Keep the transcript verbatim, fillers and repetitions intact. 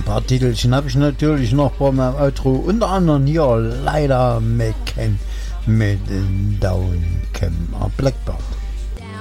paar Titelchen habe ich natürlich noch bei meinem Outro, unter anderem hier leider McCann mit Down Cam Blackbird.